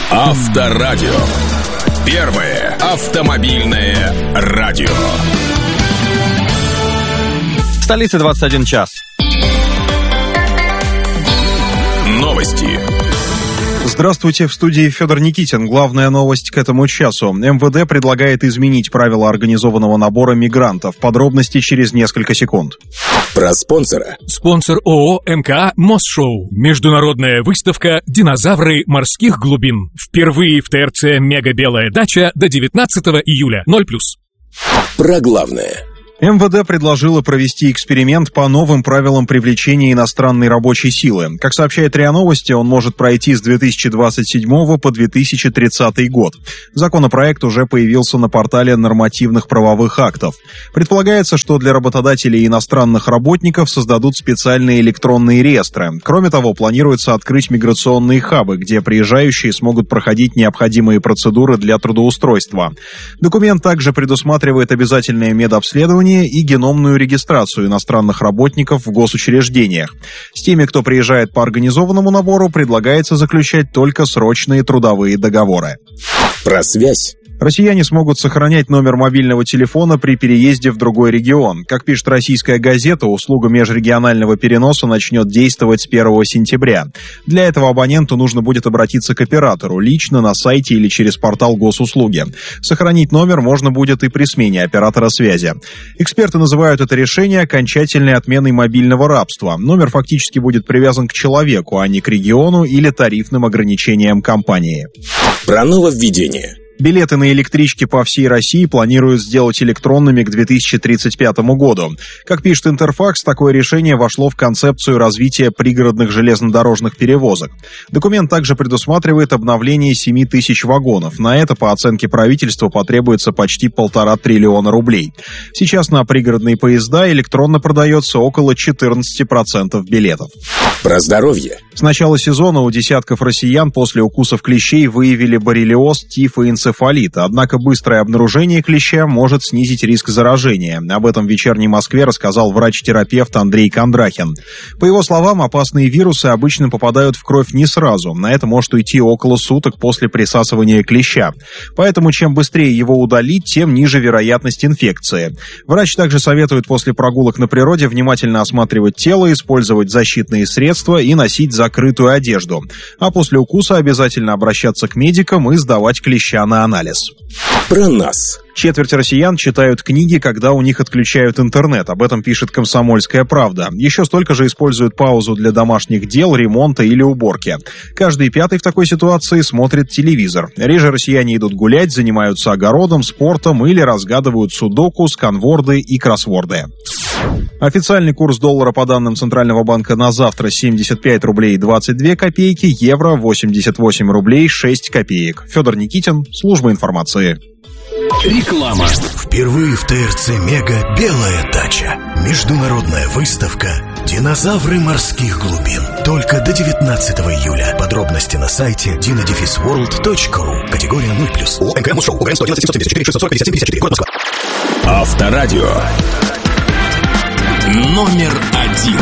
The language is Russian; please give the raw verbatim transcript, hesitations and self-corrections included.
Авторадио. Первое автомобильное радио. В столице двадцать один час. Новости. Здравствуйте, в студии Федор Никитин. Главная новость к этому часу. эм вэ дэ предлагает изменить правила организованного набора мигрантов. Подробности через несколько секунд. Про спонсора. Спонсор ООО эм ка а «Мосшоу». Международная выставка «Динозавры морских глубин». Впервые в тэ эр цэ «Мега Белая дача» до девятнадцатого июля. ноль плюс. Про главное. эм вэ дэ предложила провести эксперимент по новым правилам привлечения иностранной рабочей силы. Как сообщает РИА Новости, он может пройти с две тысячи двадцать седьмого по две тысячи тридцатый год. Законопроект уже появился на портале нормативных правовых актов. Предполагается, что для работодателей и иностранных работников создадут специальные электронные реестры. Кроме того, планируется открыть миграционные хабы, где приезжающие смогут проходить необходимые процедуры для трудоустройства. Документ также предусматривает обязательное медобследование и геномную регистрацию иностранных работников в госучреждениях. С теми, кто приезжает по организованному набору, предлагается заключать только срочные трудовые договоры. Про связь. Россияне смогут сохранять номер мобильного телефона при переезде в другой регион. Как пишет «Российская газета», услуга межрегионального переноса начнет действовать с первого сентября. Для этого абоненту нужно будет обратиться к оператору лично на сайте или через портал госуслуги. Сохранить номер можно будет и при смене оператора связи. Эксперты называют это решение окончательной отменой мобильного рабства. Номер фактически будет привязан к человеку, а не к региону или тарифным ограничениям компании. Про нововведение. Билеты на электрички по всей России планируют сделать электронными к две тысячи тридцать пятому году. Как пишет Интерфакс, такое решение вошло в концепцию развития пригородных железнодорожных перевозок. Документ также предусматривает обновление семи тысяч вагонов. На это, по оценке правительства, потребуется почти полтора триллиона рублей. Сейчас на пригородные поезда электронно продается около четырнадцать процентов билетов. Про здоровье. С начала сезона у десятков россиян после укусов клещей выявили боррелиоз, тиф и энцефалит. Однако быстрое обнаружение клеща может снизить риск заражения. Об этом в «Вечерней Москве» рассказал врач-терапевт Андрей Кондрахин. По его словам, опасные вирусы обычно попадают в кровь не сразу. На это может уйти около суток после присасывания клеща. Поэтому чем быстрее его удалить, тем ниже вероятность инфекции. Врач также советует после прогулок на природе внимательно осматривать тело, использовать защитные средства и носить закрытую одежду. А после укуса обязательно обращаться к медикам и сдавать клеща на анализ. Про нас. Четверть россиян читают книги, когда у них отключают интернет. Об этом пишет «Комсомольская правда». Еще столько же используют паузу для домашних дел, ремонта или уборки. Каждый пятый в такой ситуации смотрит телевизор. Реже россияне идут гулять, занимаются огородом, спортом или разгадывают судоку, сканворды и кроссворды. Официальный курс доллара по данным Центрального банка на завтра семьдесят пять рублей двадцать две копейки, евро восемьдесят восемь рублей шесть копеек. Федор Никитин, служба информации. Реклама. Впервые в тэ эр цэ «Мега Белая дача». Международная выставка «Динозавры морских глубин». Только до девятнадцатого июля. Подробности на сайте дина дефис ворлд точка ру. Категория ноль плюс. ООО «эм ка а «Мосшоу». УГРН сто одиннадцать семьсот пятьдесят четыре шестьсот сорок пятьдесят семь пятьдесят четыре. Город Москва. Авторадио. Номер один.